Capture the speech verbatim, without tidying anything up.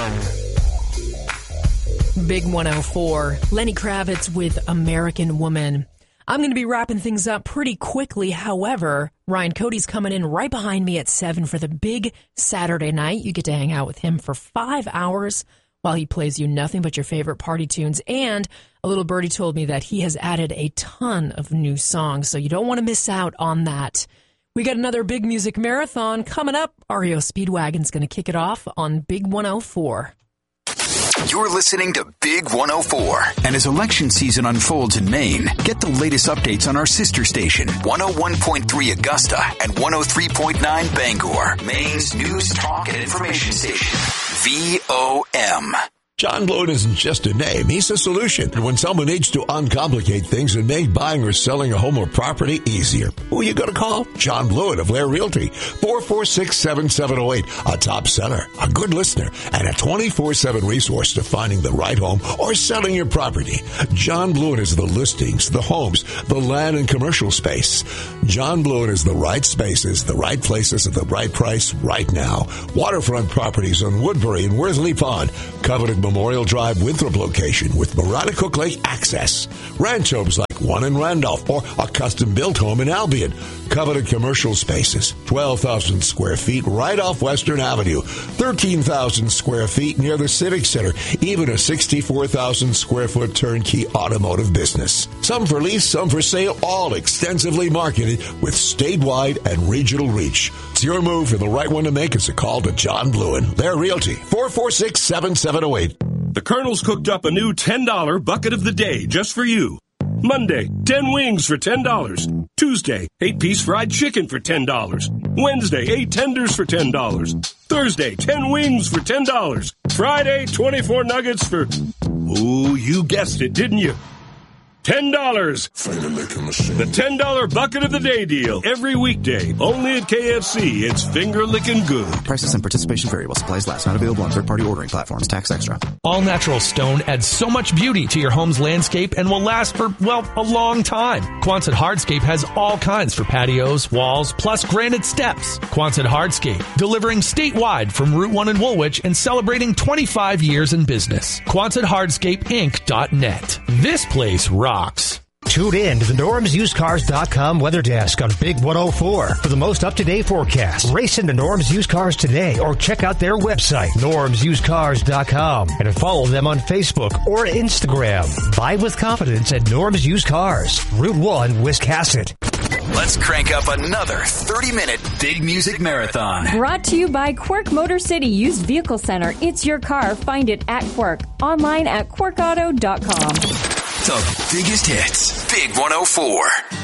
Big one oh four, Lenny Kravitz with American Woman. I'm going to be wrapping things up pretty quickly. However, Ryan Cody's coming in right behind me at seven for the big Saturday night. You get to hang out with him for five hours while he plays you nothing but your favorite party tunes. And a little birdie told me that he has added a ton of new songs, so you don't want to miss out on that. We got another big music marathon coming up. R E O Speedwagon's going to kick it off on Big one oh four. You're listening to Big one oh four. And as election season unfolds in Maine, get the latest updates on our sister station, one oh one point three Augusta and one oh three point nine Bangor, Maine's news, talk, and information station. V O M. John Blewett isn't just a name, he's a solution. And when someone needs to uncomplicate things and make buying or selling a home or property easier, who are you going to call? John Blewett of Lair Realty. four four six, seven seven oh eight. A top seller, a good listener, and a twenty-four seven resource to finding the right home or selling your property. John Blewett is the listings, the homes, the land and commercial space. John Blewett is the right spaces, the right places at the right price right now. Waterfront properties on Woodbury and Worthley Pond. Coveted Memorial Drive Winthrop location with Marana-Cook Lake access. Ranch homes like one in Randolph or a custom-built home in Albion. Coveted commercial spaces, twelve thousand square feet right off Western Avenue. thirteen thousand square feet near the Civic Center. Even a sixty-four thousand square foot turnkey automotive business. Some for lease, some for sale, all extensively marketed with statewide and regional reach. It's your move and the right one to make is a call to John Blewett. Their Realty, four four six, seven seven oh eight. The Colonel's cooked up a new ten dollar bucket of the day just for you. Monday, ten wings for ten dollars. Tuesday, eight piece fried chicken for ten dollars. Wednesday, eight tenders for ten dollars. Thursday, ten wings for ten dollars. Friday, twenty-four nuggets for... Ooh, you guessed it, didn't you? ten dollars. The ten dollar bucket of the day deal. Every weekday. Only at K F C. It's finger licking good. Prices and participation vary while supplies last. Not available on third-party ordering platforms. Tax extra. All natural stone adds so much beauty to your home's landscape and will last for, well, a long time. Quonset Hardscape has all kinds for patios, walls, plus granite steps. Quonset Hardscape, delivering statewide from Route one in Woolwich and celebrating twenty-five years in business. Quonset Hardscape Inc dot net. This place rocks. Tune in to the Norm's Used Cars dot com weather desk on Big one oh four for the most up-to-date forecast. Race into Norm's Used Cars today or check out their website, Norms Used Cars dot com, and follow them on Facebook or Instagram. Buy with confidence at Norm's Used Cars, Route one, Wiscasset. Let's crank up another thirty-minute Big Music Marathon. Brought to you by Quirk Motor City Used Vehicle Center. It's your car. Find it at Quirk. Online at quirk auto dot com. The biggest hits. Big one oh four.